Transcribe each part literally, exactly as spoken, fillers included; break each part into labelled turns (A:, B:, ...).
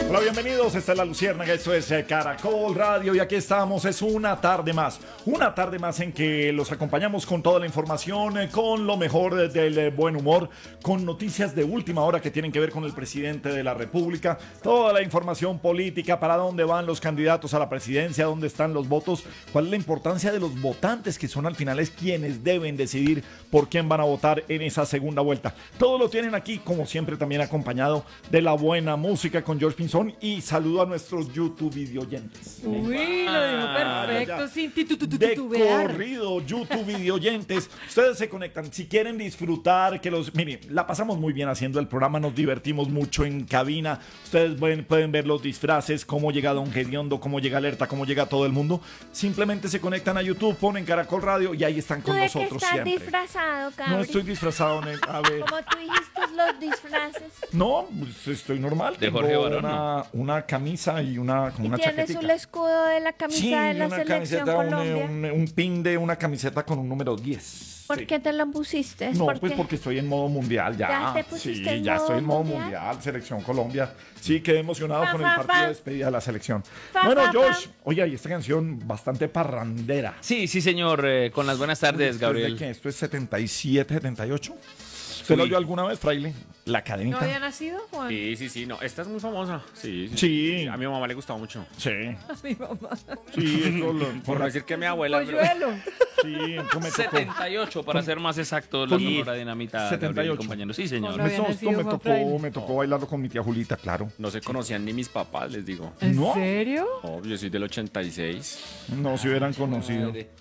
A: Hola, bienvenidos, esta es La Luciérnaga, esto es Caracol Radio y aquí estamos, es una tarde más, una tarde más en que los acompañamos con toda la información, con lo mejor del buen humor, con noticias de última hora que tienen que ver con el presidente de la República, toda la información política, para dónde van los candidatos a la presidencia, dónde están los votos, cuál es la importancia de los votantes que son al final es quienes deben decidir por quién van a votar en esa segunda vuelta. Todo lo tienen aquí, como siempre, también acompañado de la buena música con George Pinzón. Y saludo a nuestros YouTube videoyentes.
B: Uy, lo dijo perfecto,
A: ya, ya.
B: sin titubear.
A: De corrido, YouTube videoyentes. Ustedes se conectan, si quieren disfrutar, que los... Miren, la pasamos muy bien haciendo el programa, nos divertimos mucho en cabina. Ustedes pueden, pueden ver los disfraces, cómo llega Don Gediondo, cómo llega Alerta, cómo llega todo el mundo. Simplemente se conectan a YouTube, ponen Caracol Radio y ahí están con
C: ¿Tú de
A: nosotros
C: qué estás
A: siempre.
C: disfrazado, Cabri?
A: No estoy disfrazado, Nel. A ver.
C: Como tú dijiste los disfraces.
A: No, pues estoy normal.
D: De
A: Tengo
D: Jorge Barón,
A: una,
D: ¿no?
A: una camisa y una, como
C: ¿Y
A: una
C: tienes
A: chaquetica.
C: el escudo de la camisa
A: Sí,
C: de la
A: una
C: Selección
A: camiseta, un,
C: Colombia?
A: un, un pin de una camiseta con un número diez.
C: ¿Por
A: Sí.
C: qué te lo pusiste?
A: No,
C: ¿Por
A: pues
C: qué?
A: porque estoy en modo mundial ya.
C: ¿Ya te pusiste
A: sí,
C: en
A: ya
C: modo
A: estoy en modo
C: mundial?
A: mundial, Selección Colombia. Sí, quedé emocionado
C: Fa,
A: con
C: fa,
A: el partido
C: fa.
A: de despedida de la selección.
C: Fa,
A: bueno,
C: fa,
A: Josh,
C: fa.
A: oye, y esta canción bastante parrandera.
D: Sí, sí, señor. eh, con las buenas tardes,
A: ¿Esto es de
D: Gabriel.
A: qué? ¿Esto es setenta y siete, setenta y ocho? ¿Usted lo
D: Uy.
A: oyó alguna vez, Fraile? La
B: ¿No
A: cadenita.
B: había nacido, Juan?
E: Sí, sí, sí, no, esta es muy famosa. Sí,
A: Sí.
E: A mi mamá le gustaba mucho.
A: Sí,
B: Mi mamá.
A: sí, esto lo,
E: Por no decir que mi abuela. pero-
B: Polluelo.
A: sí, esto me tocó.
D: setenta y ocho, para ser más exacto, la
A: Con-
D: Sonora Dinamita,
A: setenta y
D: Gabriel,
A: ocho.
D: compañero. Sí, señor.
B: No había
A: Esto, esto
B: nacido,
A: me
B: Juan
A: tocó,
B: Fraile.
A: me tocó bailarlo con mi tía Julita, claro.
E: No se conocían ni mis papás, les digo.
B: ¿En
A: No.
B: serio?
E: Oh, yo soy del ochenta y seis.
A: No se hubieran conocido.
D: Madre.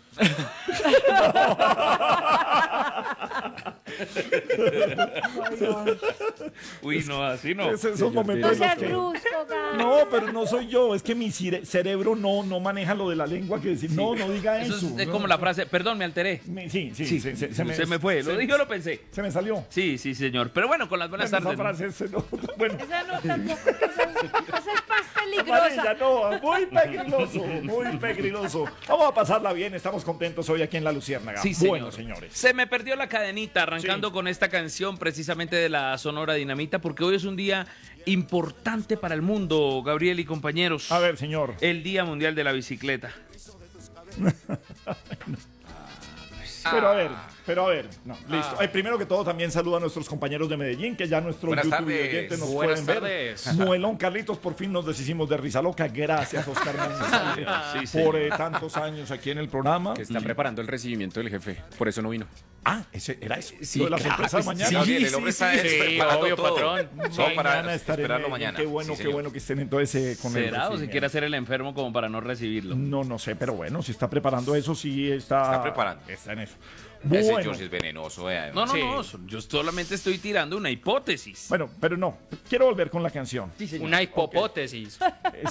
D: Uy, no, así no.
A: Es esos momentos
C: No
A: en los
C: seas
A: que-
C: brusco, Cabri.
A: No, pero no soy yo, es que mi cere- cerebro no, no maneja lo de la lengua que decir, no, no diga eso.
D: Eso es, es
A: no.
D: como la frase, perdón, me alteré.
A: Me- sí, sí,
D: Sí,
A: se, se- se me,
D: se me fue. Lo
A: se-
D: dije o lo pensé.
A: Se me salió.
D: Sí, sí, señor. Pero bueno, con las buenas
A: Esa
D: tardes. ¿no?
A: frase se- no, bueno,
C: Esa no tampoco, que esa, esa es más
A: amarilla,
C: peligrosa.
A: no, muy pegriloso, muy pegriloso. Vamos a pasarla bien, estamos contentos hoy aquí en La Luciérnaga.
D: Sí, señor.
A: Bueno, señores.
D: Se me perdió la cadenita arrancando
A: Sí.
D: con esta canción precisamente de la Sonora Dinamita, porque hoy es un día importante para el mundo, Gabriel y compañeros.
A: A ver, señor.
D: El Día Mundial de la Bicicleta.
A: Pero a ver, pero a ver, no, listo. Eh, primero que todo, también saludo a nuestros compañeros de Medellín, que ya nuestros
E: Buenas
A: YouTube
E: tardes.
A: oyentes nos
E: Buenas
A: pueden
E: tardes.
A: ver. Muelón Carlitos, por fin nos deshicimos de risa loca. Gracias, Oscar Mendoza,
D: Sí, sí.
A: por eh, tantos años aquí en el programa.
E: Que está preparando el recibimiento del jefe. Por eso no vino.
A: Ah, ese era eso.
E: Sí,
A: Lo de la
E: claro,
A: sorpresa de
E: sí,
A: mañana.
E: sí, Gabriel, el hombre está
A: sí,
E: preparando
D: obvio,
E: todo.
D: patrón.
E: Solo para
A: Mañana estaré en
E: esperarlo
A: Medellín.
E: mañana.
A: Qué bueno,
E: Sí,
A: qué
E: señor.
A: bueno que estén entonces eh, con el
D: ¿Será o se
A: recibimiento.
D: quiere hacer el enfermo como para no recibirlo?
A: No, no sé, pero bueno, si está preparando eso, sí está...
E: Está preparando.
A: Está en eso.
E: Ese
A: Bueno,
E: George es venenoso, eh.
D: No, no,
A: Sí.
D: no. Yo solamente estoy tirando una hipótesis.
A: bueno, pero no. Quiero volver con la canción.
D: Sí, señor.
E: Una hipótesis.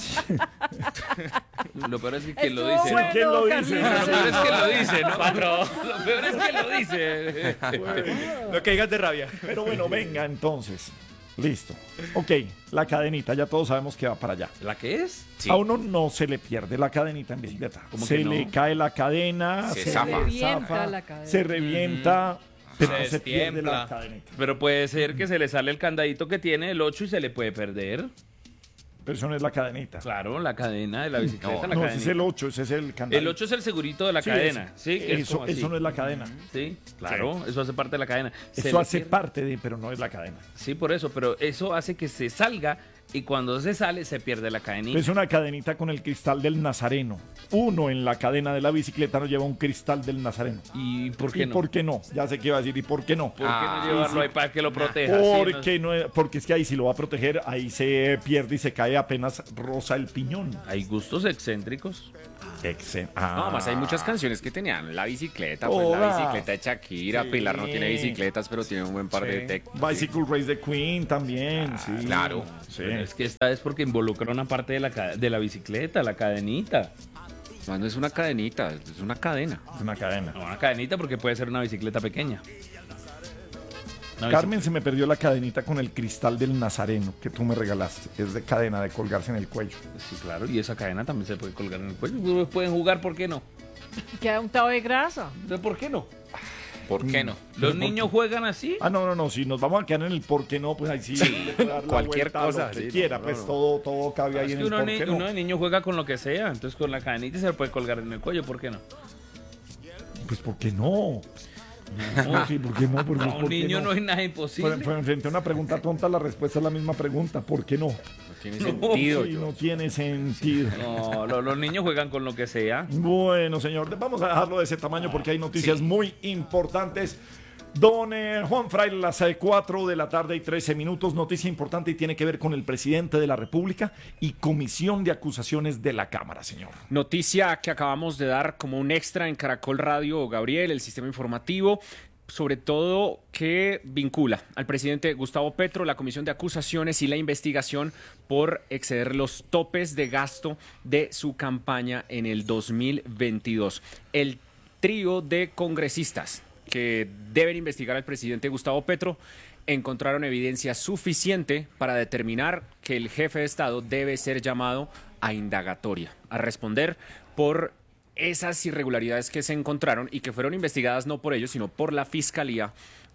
D: Lo peor es que quien lo
B: Estuvo
D: dice.
B: bueno,
A: ¿Quién lo dice?
D: Lo
B: Carlitos.
D: peor es que lo dice, ¿no? Patrón. Lo peor es que lo dice.
E: No caigas de rabia.
A: Pero bueno, venga entonces. Listo. Ok, la cadenita, ya todos sabemos que va para allá.
D: ¿La qué es?
E: Sí.
A: A uno no se le pierde la cadenita en bicicleta.
D: ¿Cómo
A: Se
D: que no?
A: le cae la cadena,
E: Se
A: se,
E: zafa.
A: le
B: Revienta
A: zafa,
B: la cadena.
A: se revienta, pero
D: Se
A: no se pierde la
D: destiempla.
A: cadenita.
D: Pero puede ser que se le sale el candadito que tiene el ocho y se le puede perder.
A: Pero eso no es la cadenita.
D: Claro, la cadena de la bicicleta.
E: No,
D: la
A: No, ese
D: cadenita.
A: es el ocho, ese es el candado.
D: El ocho es el segurito de la
A: Sí,
D: cadena.
A: eso-
D: Sí, que es
A: eso,
D: como así.
A: eso no es la cadena.
D: Sí, claro, eso hace parte de la cadena. Se
A: Eso
D: le
A: hace
D: pierde-
A: parte de, pero no es la cadena.
D: Sí, por eso, pero eso hace que se salga y cuando se sale se pierde la cadenita.
A: Es una cadenita con el cristal del Nazareno. Uno en la cadena de la bicicleta no lleva un cristal del Nazareno.
D: ¿Y por qué
A: ¿Y
D: no?
A: por qué no? Ya sé qué iba a decir. ¿Y por qué no?
D: ¿Por qué
E: Ah,
D: no llevarlo
A: sí.
D: ahí para que lo proteja? Sí, no-
A: Porque, no, porque es que ahí si lo va a proteger, ahí se pierde y se cae apenas roza el piñón.
D: Hay gustos excéntricos.
A: Excel.
E: No, más hay muchas canciones que tenían la bicicleta, pues la
A: Todas.
E: bicicleta de Shakira,
A: Sí.
E: Pilar no tiene bicicletas, pero tiene un buen par de
A: Sí.
E: tec.
A: Bicycle Race the Queen también,
E: Ah,
A: sí.
E: claro.
A: Sí.
D: Pero es que esta es porque involucra una parte de la, ca- de la bicicleta, la cadenita.
E: No, no es una cadenita, es una cadena.
A: Es una cadena.
D: No, una cadenita porque puede ser una bicicleta pequeña. Una
A: Carmen, se me perdió la cadenita con el cristal del Nazareno que tú me regalaste. Es de cadena de colgarse en el cuello.
D: bicicleta- Sí, claro, y esa cadena también se puede colgar en el cuello. Ustedes pueden jugar, ¿por qué no?
B: Queda untado de grasa.
D: ¿Por qué no?
E: ¿Por qué no?
D: ¿Los niños juegan así?
A: Ah, no, no, no, si nos vamos a quedar en el por qué no, pues ahí sí, le puede dar la
E: cualquier
A: vuelta a lo
E: cosa,
A: que
E: sí,
A: quiera,
E: no,
A: pues
E: no, no.
A: todo, todo cabe ahí
D: Es
A: en
D: que
A: el
D: uno,
A: por
D: ni-
A: qué no.
D: uno de niño juega con lo que sea, entonces con la cadenita se le puede colgar en el cuello, ¿por qué no?
A: Pues ¿por qué no? No, sí, ¿por qué no? Pues,
D: Para
A: ¿por
D: un
A: qué
D: niño no hay nada
A: Fue-
D: imposible.
A: fue Frente a una pregunta tonta, la respuesta es la misma pregunta, ¿por qué no?
E: No tiene sentido.
A: Sí,
E: yo.
A: no tiene sentido.
D: No, lo- los niños juegan con lo que sea.
A: Bueno, señor, vamos a dejarlo de ese tamaño porque hay noticias
E: Sí.
A: muy importantes. Don eh, Juan Fraile, las eh, cuatro de la tarde y trece minutos, noticia importante y tiene que ver con el presidente de la República y comisión de acusaciones de la Cámara, señor.
E: Noticia que acabamos de dar como un extra en Caracol Radio, Gabriel, el sistema informativo, sobre todo que vincula al presidente Gustavo Petro, la comisión de acusaciones y la investigación por exceder los topes de gasto de su campaña en el dos mil veintidós. El trío de congresistas que deben investigar al presidente Gustavo Petro encontraron evidencia suficiente para determinar que el jefe de Estado debe ser llamado a indagatoria, a responder por esas irregularidades que se encontraron y que fueron investigadas no por ellos, sino por la Fiscalía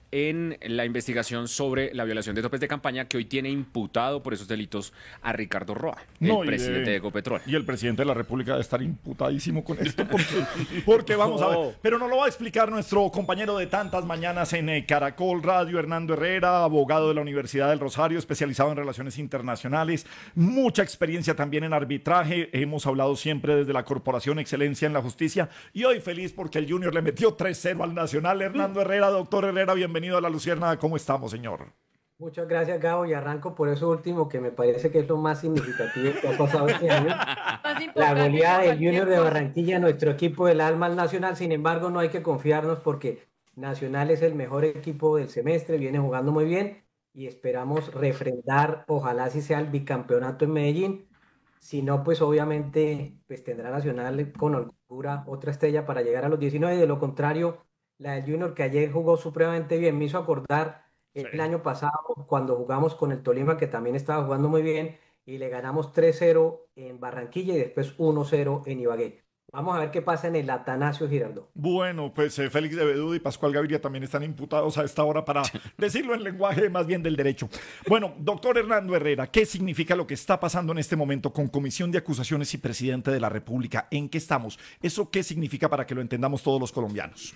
E: en la investigación sobre la violación de topes de campaña que hoy tiene imputado por esos delitos a Ricardo Roa, el
A: No, y
E: presidente
A: de-
E: de Ecopetrol.
A: Y el presidente de la República debe estar imputadísimo con esto, porque, porque vamos a ver. Pero nos lo va a explicar nuestro compañero de tantas mañanas en eh, Caracol Radio, Hernando Herrera, abogado de la Universidad del Rosario, especializado en relaciones internacionales, mucha experiencia también en arbitraje. Hemos hablado siempre desde la Corporación Excelencia en la Justicia y hoy feliz porque el Junior le metió tres cero al Nacional. Hernando Herrera, doctor Herrera, bienvenido a La Luciérnaga. ¿Cómo estamos, señor?
F: Muchas gracias, Gabo, y arranco por eso último, que me parece que es lo más significativo que ha pasado este año.
B: Más
F: La
B: importante
F: goleada
B: que
F: del Junior
B: cualquier
F: de
B: cosa.
F: Barranquilla, nuestro equipo del alma al Nacional. Sin embargo, no hay que confiarnos porque Nacional es el mejor equipo del semestre, viene jugando muy bien y esperamos refrendar, ojalá si sea el bicampeonato en Medellín. Si no, pues obviamente pues tendrá Nacional con holgura otra estrella para llegar a los diecinueve. De lo contrario, la del Junior que ayer jugó supremamente bien, me hizo acordar el
A: Sí.
F: año pasado cuando jugamos con el Tolima, que también estaba jugando muy bien, y le ganamos tres cero en Barranquilla y después uno cero en Ibagué. Vamos a ver qué pasa en el Atanasio Girardot.
A: Bueno, pues eh, Félix de Bedú y Pascual Gaviria también están imputados a esta hora para decirlo en lenguaje más bien del derecho. Bueno, doctor Hernando Herrera, ¿qué significa lo que está pasando en este momento con Comisión de Acusaciones y Presidente de la República? ¿En qué estamos? ¿Eso qué significa para que lo entendamos todos los colombianos?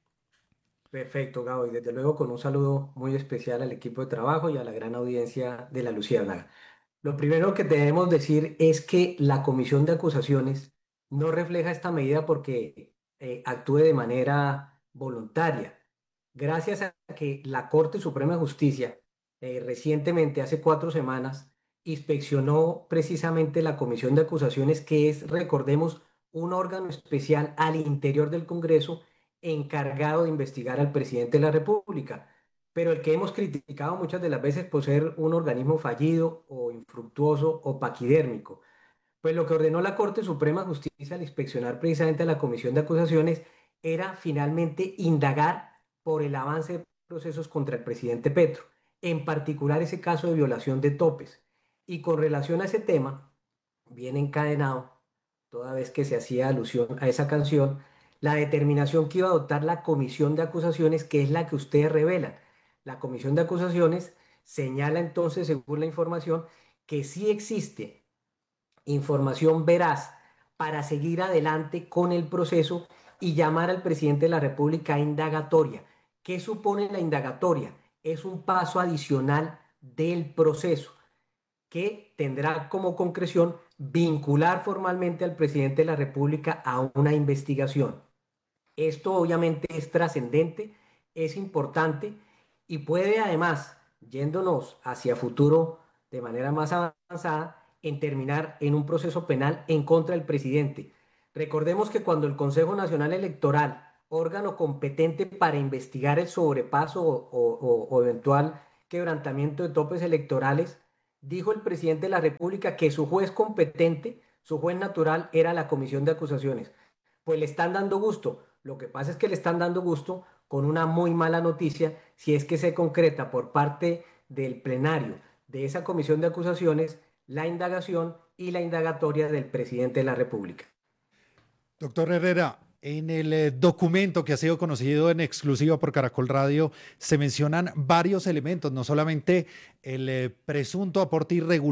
F: Perfecto, Gabo, y desde luego con un saludo muy especial al equipo de trabajo y a la gran audiencia de La Luciérnaga. Lo primero que debemos decir es que la Comisión de Acusaciones no refleja esta medida porque eh, actúe de manera voluntaria. Gracias a que la Corte Suprema de Justicia eh, recientemente, hace cuatro semanas, inspeccionó precisamente la Comisión de Acusaciones, que es, recordemos, un órgano especial al interior del Congreso encargado de investigar al presidente de la República, pero el que hemos criticado muchas de las veces por ser un organismo fallido o infructuoso o paquidérmico. Pues lo que ordenó la Corte Suprema de Justicia al inspeccionar precisamente a la Comisión de Acusaciones era finalmente indagar por el avance de procesos contra el presidente Petro, en particular ese caso de violación de topes. Y con relación a ese tema, viene encadenado, toda vez que se hacía alusión a esa canción, la determinación que iba a adoptar la Comisión de Acusaciones, que es la que ustedes revelan. La Comisión de Acusaciones señala entonces, según la información, que sí existe información veraz para seguir adelante con el proceso y llamar al presidente de la República a indagatoria. ¿Qué supone la indagatoria? Es un paso adicional del proceso que tendrá como concreción vincular formalmente al presidente de la República a una investigación. Esto obviamente es trascendente, es importante y puede además, yéndonos hacia futuro de manera más avanzada, en terminar en un proceso penal en contra del presidente. Recordemos que cuando el Consejo Nacional Electoral, órgano competente para investigar el sobrepaso o, o, o eventual quebrantamiento de topes electorales, dijo el presidente de la República que su juez competente, su juez natural, era la Comisión de Acusaciones. Pues le están dando gusto. Lo que pasa es que le están dando gusto con una muy mala noticia si es que se concreta por parte del plenario de esa Comisión de Acusaciones la indagación y la indagatoria del presidente de la República.
G: Doctor Herrera, En el eh, documento que ha sido conocido en exclusiva por Caracol Radio se mencionan varios elementos, no solamente el eh, presunto aporte irregular